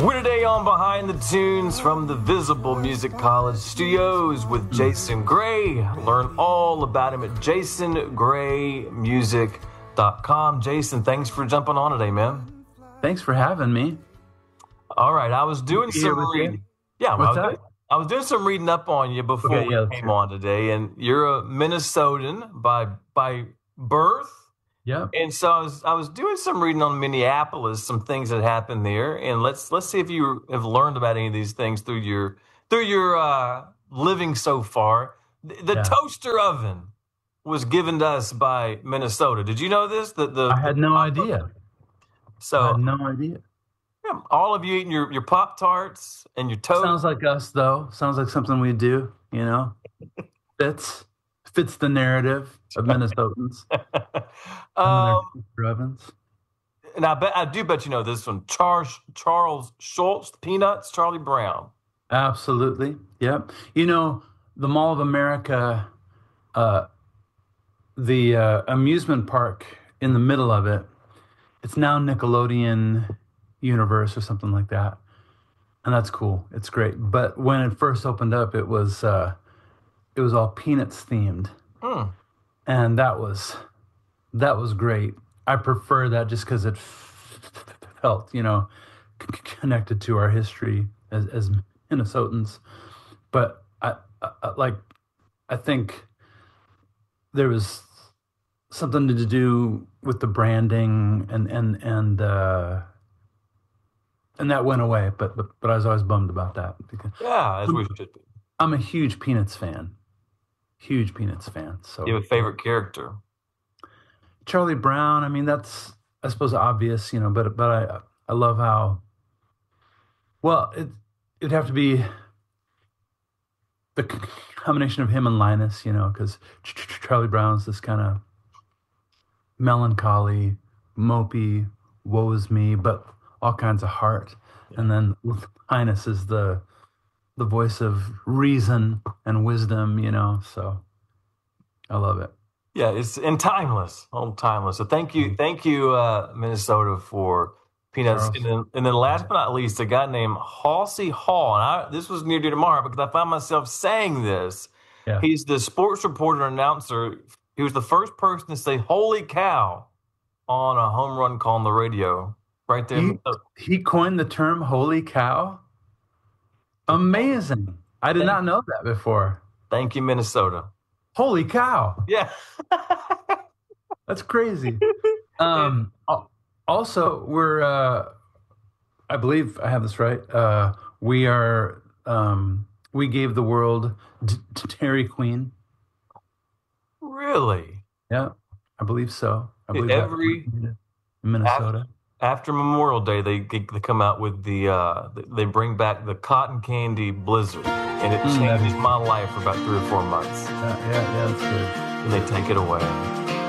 We're today on Behind the Tunes from the Visible Music College studios with Jason Gray. Learn all about him at jasongraymusic.com. Jason, thanks for jumping on today, man. Thanks for having me. All right, I was doing some reading. Yeah, I was doing some reading up on you before we came on today, and you're a Minnesotan by birth. Yeah. And so I was doing some reading on Minneapolis, some things that happened there, and let's see if you have learned about any of these things through your living so far. The toaster oven was given to us by Minnesota. Did you know this? I had no idea. I had no idea. Yeah, all of you eating your Pop-Tarts and your toast. Sounds like us, though. Sounds like something we do, you know? Fits the narrative of Minnesotans. Ovens. And I do bet you know this one. Charles Schultz, Peanuts, Charlie Brown. Absolutely. Yep. You know, the Mall of America, the amusement park in the middle of it, it's now Nickelodeon Universe or something like that. And that's cool. It's great. But when it first opened up, it was all Peanuts themed. And that was great. I prefer that just because it felt, you know, connected to our history as Minnesotans. But I think there was something to do with the branding and that went away. But I was always bummed about that because as we should be. I'm a huge Peanuts fan. So you have a favorite character? Charlie Brown. I mean, that's, I suppose, obvious, you know, but I love how, well, it'd have to be the combination of him and Linus, you know, because Charlie Brown's this kind of melancholy, mopey, woe is me, but all kinds of heart. Yeah. And then Linus is the voice of reason and wisdom, you know, so I love it. Yeah, it's timeless. So thank you, Minnesota, for Peanuts. And then last but not least, a guy named Halsey Hall. And this was near to tomorrow because I found myself saying this. Yeah. He's the sports reporter and announcer. He was the first person to say "Holy cow" on a home run call on the radio. Right there. He coined the term "Holy cow." Amazing. I did not know that before. Thank you, Minnesota. Holy cow. Yeah. That's crazy. Also, we're, I believe I have this right. We gave the world Dairy Queen. Really? Yeah, I believe so. I believe in Minnesota. After Memorial Day, they come out with they bring back the cotton candy blizzard, and it changed my life for about 3 or 4 months. Yeah, that's good. And they take it away.